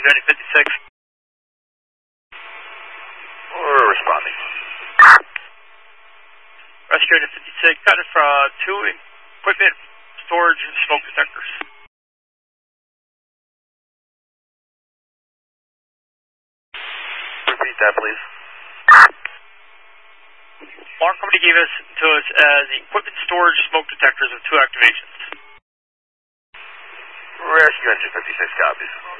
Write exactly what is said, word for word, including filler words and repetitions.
Rescue Engine fifty-six. We're responding. Rescue Engine fifty-six, got it from two equipment storage and smoke detectors. Repeat that, please. Alarm company gave us to us as equipment storage smoke detectors with two activations. Rescue Engine fifty-six copies.